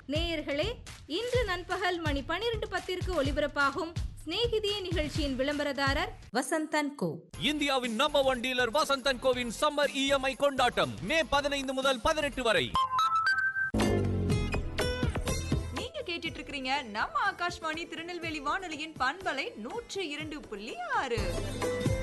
நேயர்களே, இன்று நண்பகல் மணி 12:10 ஒலிபரப்பாகும் சிநேகிதியே நிகழ்ச்சியின் விளம்பரதாரர் வசந்தன் கோ. இந்தியாவின் number 1 dealer Vasanthan CoWIN summer EMI கொண்டாட்டம் மே 15 முதல் 18 வரை. நீங்க கேட்டுட்டு இருக்கீங்க நம்ம ஆகாஷ்வாணி திருநெல்வேலி வானொலியின் பண்பலை 102.6.